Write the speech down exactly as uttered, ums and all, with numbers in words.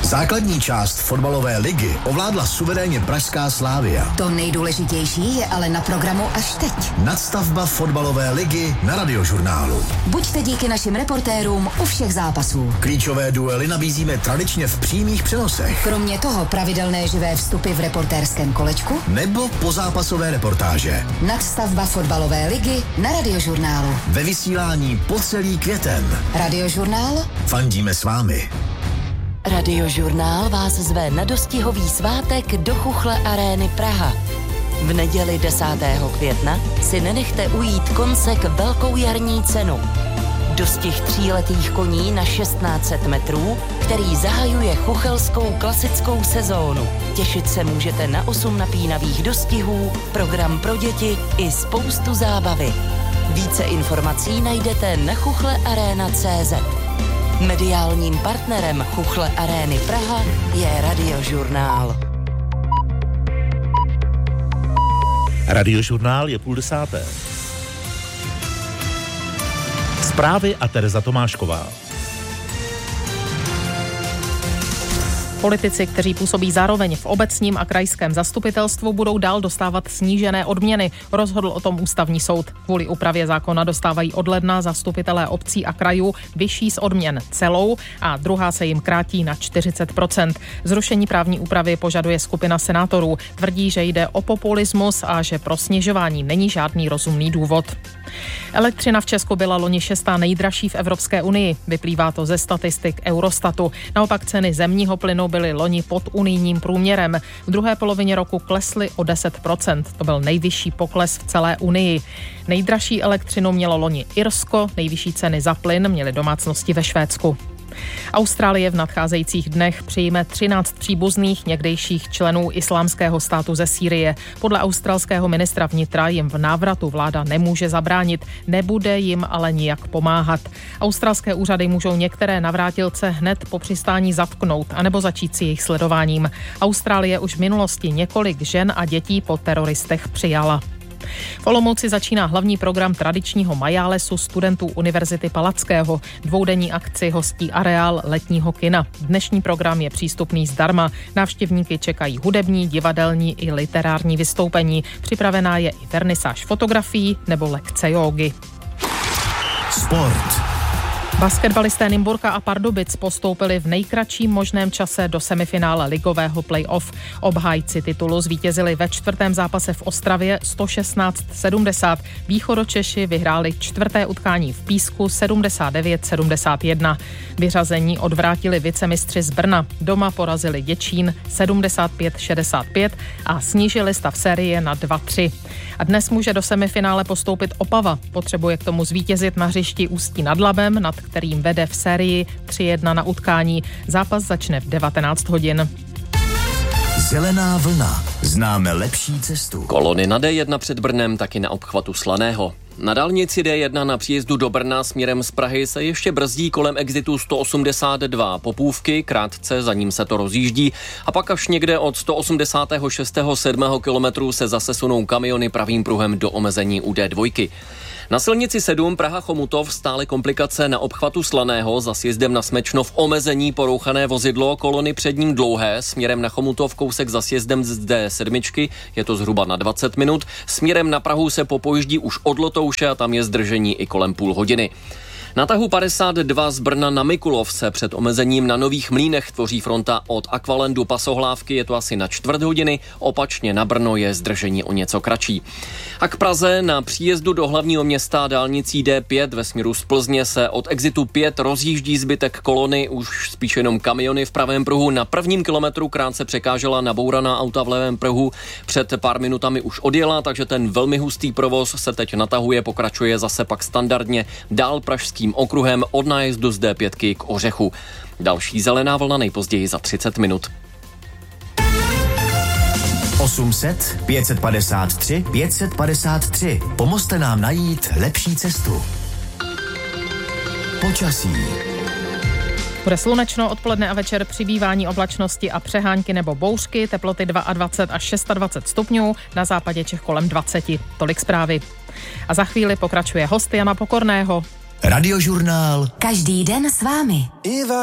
Základní část fotbalové ligy ovládla suverénně pražská Slavia. To nejdůležitější je ale na programu až teď. Nadstavba fotbalové ligy na Radiožurnálu. Buďte díky našim reportérům u všech zápasů. Klíčové duely nabízíme tradičně v přímých přenosech. Kromě toho pravidelné živé vstupy v reportérském kolečku nebo pozápasové reportáže. Nadstavba fotbalové ligy na Radiožurnálu. Ve vysílání po celý květen. Radiožurnál? Fandíme s vámi. Radiožurnál vás zve na dostihový svátek do Chuchle Arény Praha. V neděli desátého května si nenechte ujít koncek velkou jarní cenu. Dostih tříletých koní na šestnáct set metrů, který zahajuje chuchelskou klasickou sezónu. Těšit se můžete na osm napínavých dostihů, program pro děti i spoustu zábavy. Více informací najdete na chuchle arena tečka cé zet. Mediálním partnerem Chuchle Arény Praha je Radiožurnál. Radiožurnál je půl desáté. Zprávy a Tereza Tomášková. Politici, kteří působí zároveň v obecním a krajském zastupitelstvu, budou dál dostávat snížené odměny. Rozhodl o tom ústavní soud. Kvůli úpravě zákona dostávají od ledna zastupitelé obcí a krajů vyšší z odměn celou a druhá se jim krátí na čtyřicet procent. Zrušení právní úpravy požaduje skupina senátorů. Tvrdí, že jde o populismus a že pro snižování není žádný rozumný důvod. Elektřina v Česku byla loni šestá nejdražší v Evropské unii. Vyplývá to ze statistik Eurostatu. Naopak ceny zemního plynu byly loni pod unijním průměrem. V druhé polovině roku klesly o deset procent. To byl nejvyšší pokles v celé unii. Nejdražší elektřinu mělo loni Irsko, nejvyšší ceny za plyn měly domácnosti ve Švédsku. Austrálie v nadcházejících dnech přijme třináct příbuzných někdejších členů Islámského státu ze Sýrie. Podle australského ministra vnitra jim v návratu vláda nemůže zabránit, nebude jim ale nijak pomáhat. Australské úřady můžou některé navrátilce hned po přistání zatknout anebo začít s jejich sledováním. Austrálie už v minulosti několik žen a dětí po teroristech přijala. V Olomouci začíná hlavní program tradičního majálesu studentů Univerzity Palackého. Dvoudenní akci hostí areál letního kina. Dnešní program je přístupný zdarma. Návštěvníky čekají hudební, divadelní i literární vystoupení. Připravená je i vernisáž fotografií nebo lekce jógy. Sport. Basketbalisté Nymburka a Pardubic postoupili v nejkratším možném čase do semifinále ligového play-off. Obhájci titulu zvítězili ve čtvrtém zápase v Ostravě sto šestnáct sedmdesát. Východočeši vyhráli čtvrté utkání v Písku sedmdesát devět sedmdesát jedna. Vyřazení odvrátili vicemistři z Brna. Doma porazili Děčín sedmdesát pět šedesát pět a snížili stav série na dva tři. A dnes může do semifinále postoupit Opava. Potřebuje k tomu zvítězit na hřišti Ústí nad Labem, nad kterým vede v sérii tři jedna na utkání. Zápas začne v devatenáct hodin. Zelená vlna. Známe lepší cestu. Kolony na D jedna před Brnem, taky na obchvatu Slaného. Na dálnici D jedna na příjezdu do Brna směrem z Prahy se ještě brzdí kolem exitu sto osmdesát dva Popůvky, krátce za ním se to rozjíždí a pak až někde od sto osmdesát šest sedmého kilometru se zase sunou kamiony pravým pruhem do omezení u D dva. Na silnici sedm Praha-Chomutov stále komplikace na obchvatu Slaného za sjezdem na Smečnov omezení porouchané vozidlo, kolony před ním dlouhé, směrem na Chomutov kousek za sjezdem z D sedm, je to zhruba na dvacet minut, směrem na Prahu se popojíždí už od Lotouše a tam je zdržení i kolem půl hodiny. Na tahu padesát dva z Brna na Mikulov se před omezením na Nových Mlýnech tvoří fronta od Akvalendu Pasohlávky, je to asi na čtvrt hodiny, opačně na Brno je zdržení o něco kratší. A k Praze na příjezdu do hlavního města dálnicí D pět ve směru z Plzně se od exitu pět rozjíždí zbytek kolony, už spíš jenom kamiony v pravém pruhu. Na prvním kilometru krátce překážela nabouraná auta v levém pruhu, před pár minutami už odjela, takže ten velmi hustý provoz se teď natahuje, pokračuje zase pak standardně dál pražským okruhem od nájezdu z D pět k Ořechu. Další zelená vlna nejpozději za třicet minut. osm set pět set padesát tři pět set padesát tři. Pomozte nám najít lepší cestu. Počasí. Bude slunečno, odpoledne a večer přibývání oblačnosti a přehánky nebo bouřky, teploty dvacet dva až dvacet šest stupňů, na západě Čech kolem dvacet. Tolik zprávy. A za chvíli pokračuje host Jana Pokorného. Radiožurnál. Každý den s vámi.